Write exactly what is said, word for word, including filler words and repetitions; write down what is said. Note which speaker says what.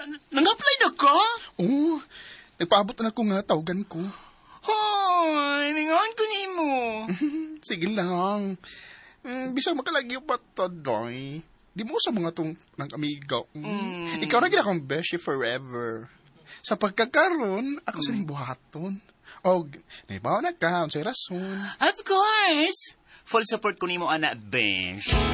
Speaker 1: Nang-apply na ka?
Speaker 2: Oo, nagpaabot na ako nga, tawagan ko.
Speaker 1: Hoy, ningaan ko ni mo.
Speaker 2: Sige lang. Mm, bisang makalagyo pa to, doy. Di mo sa mga tong ng amiga. Mm. Ikaw na gina akong beshi forever. Sa pagkakaroon, ako mm. sa ning buhaton. O, naibaw na ka, unsay rason.
Speaker 1: Of course. Full support ko ni mo, anak, besh.